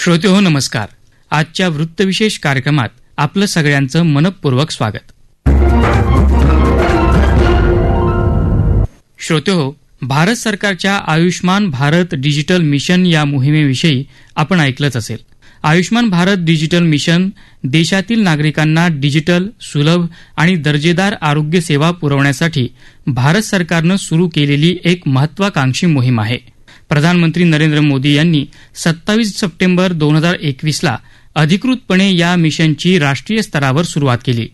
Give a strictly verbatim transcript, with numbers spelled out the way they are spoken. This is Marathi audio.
श्रोतेहो नमस्कार. आजच्या वृत्तविशेष कार्यक्रमात आपलं सगळ्यांचं मनपूर्वक स्वागत. श्रोतेहो, भारत सरकारच्या आयुष्मान भारत डिजिटल मिशन या मोहिमेविषयी आपण ऐकलंच असेल. आयुष्मान भारत डिजिटल मिशन देशातील नागरिकांना डिजिटल, सुलभ आणि दर्जेदार आरोग्य सेवा पुरवण्यासाठी भारत सरकारनं सुरू केलेली एक महत्वाकांक्षी मोहीम आहे. प्रधानमंत्री नरेंद्र मोदी यांनी सत्तावीस सप्टेंबर दोन हजार एकवीसला अधिकृतपणे या मिशनची राष्ट्रीय स्तरावर सुरुवात केली.